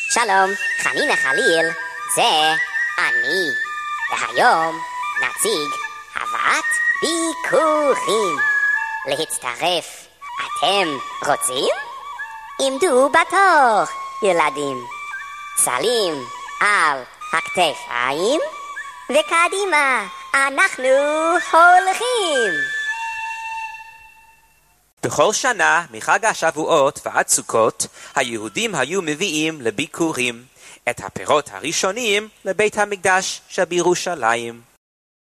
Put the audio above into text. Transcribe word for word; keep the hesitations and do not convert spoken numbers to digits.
שלום, חנינה חליל, זה אני. והיום נציג הבאת ביקורים. להצטרף, אתם רוצים? עמדו בתור, ילדים. סלים על הכתפיים, וקדימה, אנחנו הולכים. בכל שנה, מחג השבועות ועד סוכות, היהודים היו מביאים לביקורים את הפירות הראשונים לבית המקדש שבירושלים.